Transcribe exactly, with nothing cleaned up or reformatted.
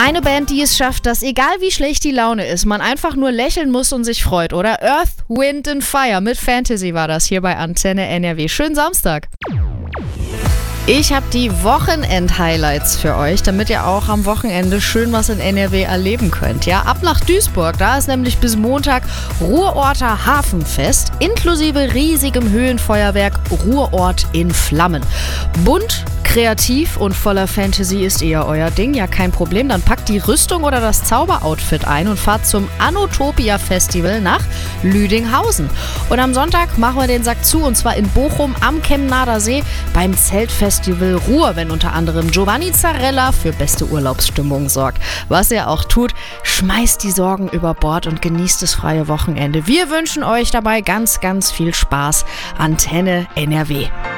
Eine Band, die es schafft, dass egal wie schlecht die Laune ist, man einfach nur lächeln muss und sich freut, oder? Earth, Wind and Fire mit Fantasy war das hier bei Antenne N R W. Schönen Samstag. Ich habe die Wochenend-Highlights für euch, damit ihr auch am Wochenende schön was in N R W erleben könnt. Ja, ab nach Duisburg, da ist nämlich bis Montag Ruhrorter Hafenfest inklusive riesigem Höhenfeuerwerk Ruhrort in Flammen. Bunt, kreativ und voller Fantasy ist eher euer Ding. Ja, kein Problem, dann packt die Rüstung oder das Zauberoutfit ein und fahrt zum Anotopia Festival nach Lüdinghausen. Und am Sonntag machen wir den Sack zu, und zwar in Bochum am Chemnader See beim Zeltfestival Ruhr, wenn unter anderem Giovanni Zarella für beste Urlaubsstimmung sorgt. Was er auch tut, schmeißt die Sorgen über Bord und genießt das freie Wochenende. Wir wünschen euch dabei ganz, ganz viel Spaß. Antenne N R W.